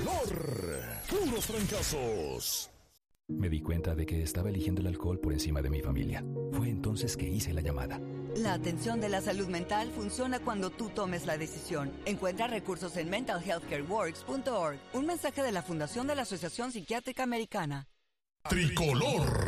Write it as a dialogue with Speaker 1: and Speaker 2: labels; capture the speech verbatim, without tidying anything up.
Speaker 1: Tricolor. Puros fracasos.
Speaker 2: Me di cuenta de que estaba eligiendo el alcohol por encima de mi familia. Fue entonces que hice la llamada.
Speaker 3: La atención de la salud mental funciona cuando tú tomes la decisión. Encuentra recursos en mental health care works punto org. Un mensaje de la Fundación de la Asociación Psiquiátrica Americana.
Speaker 1: Tricolor.